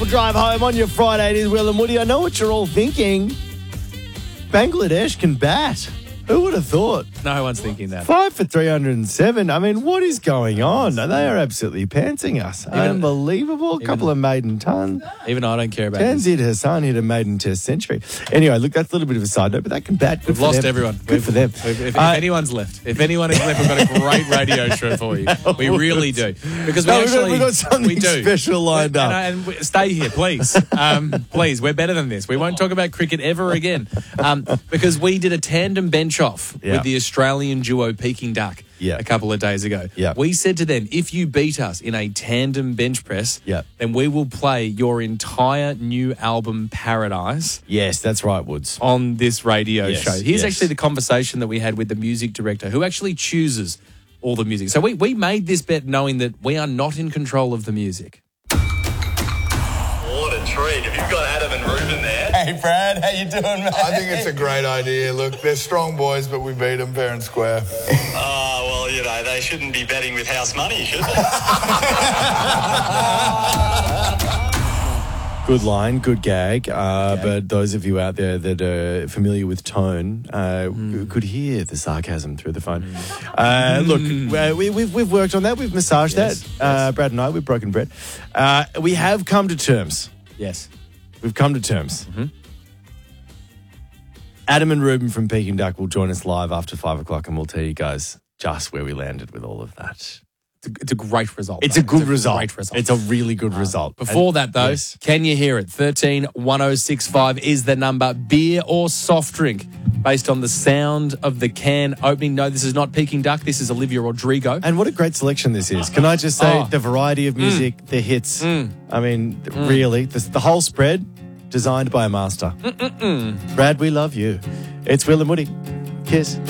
We'll drive home on your Friday. It is Will and Woody. I know what you're all thinking. Bangladesh can bat. Who would have thought? No one's thinking that. 5 for 307. I mean, what is going on? They are absolutely pantsing us. Unbelievable. A couple of maiden ton. Even I don't care about Tanzid Hassan hit a maiden test century. Anyway, look, that's a little bit of a side note, but they can bat. We've lost everyone. Good for them. If anyone's left, we've got a great radio show for you. We really do. Because we've got something special lined up. And stay here, please. Please, we're better than this. We won't talk about cricket ever again. Because we did a tandem bench off with the Australian duo Peking Duck a couple of days ago. We said to them, if you beat us in a tandem bench press, then we will play your entire new album, Paradise. Yes, that's right, Woods. On this radio show. Here's actually the conversation that we had with the music director who actually chooses all the music. So we made this bet knowing that we are not in control of the music. What a treat. Have you got Adam and Ruben there? Hey, Brad, how you doing, mate? I think it's a great idea. Look, they're strong boys, but we beat them fair and square. Well, they shouldn't be betting with house money, should they? Good line, good gag. But those of you out there that are familiar with tone could hear the sarcasm through the phone. Look, we've worked on that. We've massaged that. Brad and I, we've broken bread. We have come to terms. Yes. We've come to terms. Adam and Ruben from Peking Duck will join us live after 5 o'clock and we'll tell you guys just where we landed with all of that. It's a great result. It's a good result. Great result. It's a really good result. Before that, though, can you hear it? 131065 is the number. Beer or soft drink based on the sound of the can opening. No, this is not Peking Duck. This is Olivia Rodrigo. And what a great selection this is. Can I just say the variety of music, the hits. I mean, really, the whole spread designed by a master. Brad, we love you. It's Will and Woody. Kiss.